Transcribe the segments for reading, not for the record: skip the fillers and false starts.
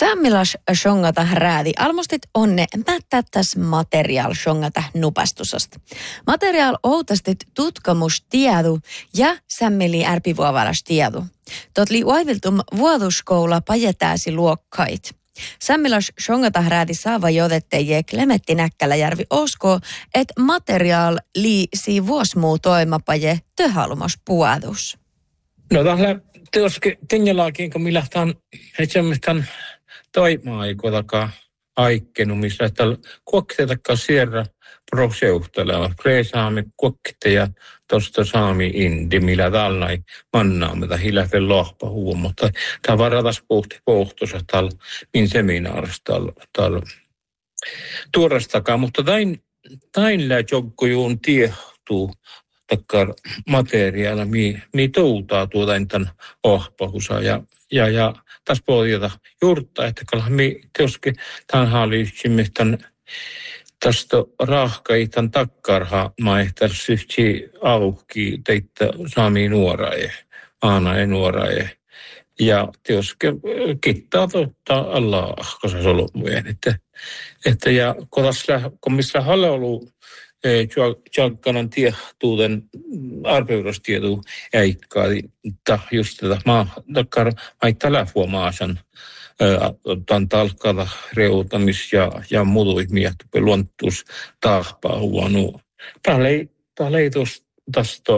Sammilas shongata räädi almostit onne mättättäs materiaal shongata nupastusast. Materiaal outastit tutkimustiedu ja sämmeli ärpivuovalas tiedu. Totli uaiviltum vuoduskoula pajetääsi luokkait. Sammilas shongata räädi saava jodetteje Klemetti Näkkäläjärvi osko, et materiaal liisi vuosmuu toimapaje töhalumos puadus. No tällä teoske tenjalaakin, kun millä tämän semmoistan toima-aikoitakaan aikkenut, missä tällä kuokkeitakaan sierra proseuhteleva. Kreisaamme kuokkeja tuosta saami indi, millä tällä ei mannaamme tai hiläfen lohpa huom. Mutta tämä varatas pohtuisa tällä min seminaarista tällä tuorastakaan. Mutta tällä jokkujuun tiehtuu takkar materiaala, mi toutaa tuota tämän ohpahusa ja tässä pohjata juurta, että kalhan mi teoske tämän haaliuksimme tästä rahkaitan takkarha maehtar syhtsi auki teitä saami nuorae, aana ei nuorae. Ja teoske kittaa totta Allah, koska se on ollut mujen. Että ja kun missä halle ollut Tjalkkanan tiehtuuden arpeudustiedu äikkaa, just tätä takkar maittaa lähvuomaasan tämän talkkada reutamis ja muutui miettupe luontus tahpaa huonu. Tämä ei tästä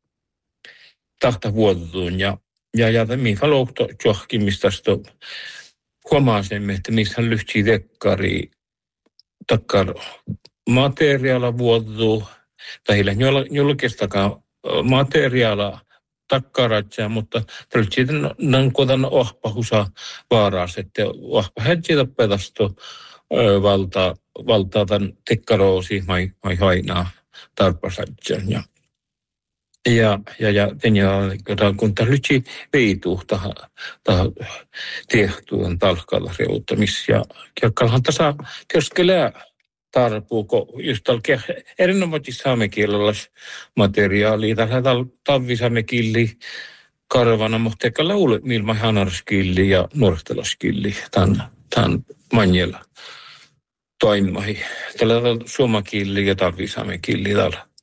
tahta vuotuun ja mikä louhto johkimista tästä huomaasemme, että missä lyhtsii tekkari takkar materiaala vuotuu, tai julkistakaan materiaala takkaratsia, mutta tällä sitten kuitenkin ohpahusa vaaraas, että ohpahätsiä pedasta valtaa tämän tekkaroosi mai hainaa tarpasatsen. Ja kun tämä lytsi veituu tähän tehtuun talkalla reuttamis ja kalhan tässä työskelää tarpuuko just tällä erinomaisesti saamekielellä materiaalia, tällä tavvisaamekilli karvana, mutta eikä laule milma hanarskilli ja nuortelaskilli tämän manjella toimahi. Tällä suomakilli ja tavvisaamekilli tällä.